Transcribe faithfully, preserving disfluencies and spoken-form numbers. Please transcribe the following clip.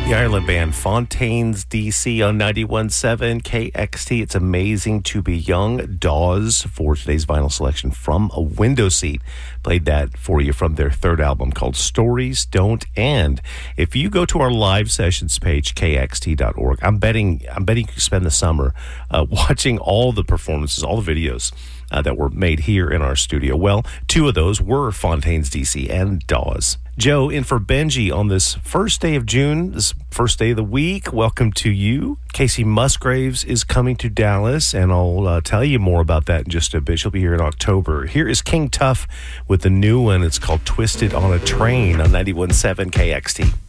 The Ireland band Fontaines D C on ninety-one point seven K X T. It's amazing to be young. Dawes for today's vinyl selection from a window seat. Played that for you from their third album called Stories Don't End. If you go to our live sessions page, K X T dot org, I'm betting I'm betting you can spend the summer uh, watching all the performances, all the videos uh, that were made here in our studio. Well, two of those were Fontaines D C and Dawes. Joe, in for Benji on this first day of June, this first day of the week. Welcome to you. Casey Musgraves is coming to Dallas, and I'll uh, tell you more about that in just a bit. She'll be here in October. Here is King Tuff with the new one. It's called Twisted on a Train on ninety-one point seven K X T.